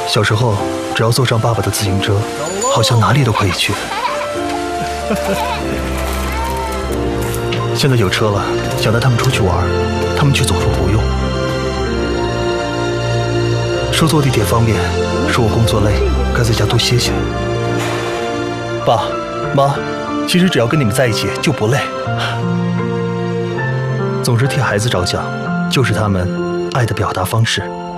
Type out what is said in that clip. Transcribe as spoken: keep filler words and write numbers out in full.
小时候只要坐上爸爸的自行车，好像哪里都可以去。现在有车了，想带他们出去玩，他们却总说不用。说坐地铁方便，说我工作累，该在家多歇歇。爸妈，其实只要跟你们在一起就不累。总是替孩子着想，就是他们爱的表达方式。